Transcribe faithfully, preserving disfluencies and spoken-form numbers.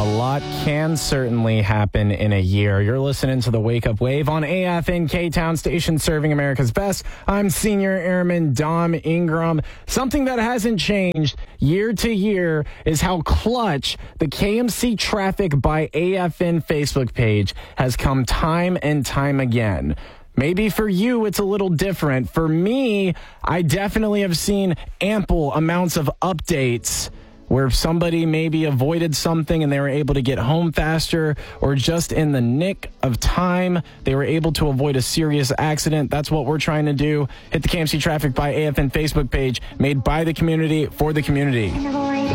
A lot can certainly happen in a year. You're listening to the Wake Up Wave on A F N K-Town station serving America's best. I'm Senior Airman Dom Ingram. Something that hasn't changed year to year is how clutch the K M C Traffic by A F N Facebook page has come time and time again. Maybe for you, it's a little different. For me, I definitely have seen ample amounts of updates where somebody maybe avoided something and they were able to get home faster, or just in the nick of time, they were able to avoid a serious accident. That's what we're trying to do. Hit the K M C Traffic by A F N Facebook page, made by the community for the community.